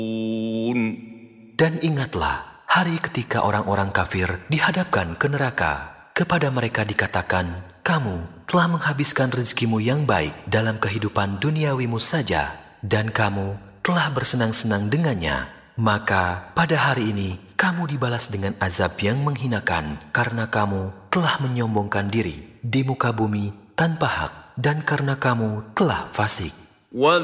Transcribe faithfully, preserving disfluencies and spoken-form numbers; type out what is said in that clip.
Dan ingatlah hari ketika orang-orang kafir dihadapkan ke neraka. Kepada mereka dikatakan, kamu telah menghabiskan rezekimu yang baik dalam kehidupan duniawimu saja, dan kamu telah bersenang-senang dengannya. Maka pada hari ini kamu dibalas dengan azab yang menghinakan karena kamu telah menyombongkan diri di muka bumi tanpa hak dan karena kamu telah fasik.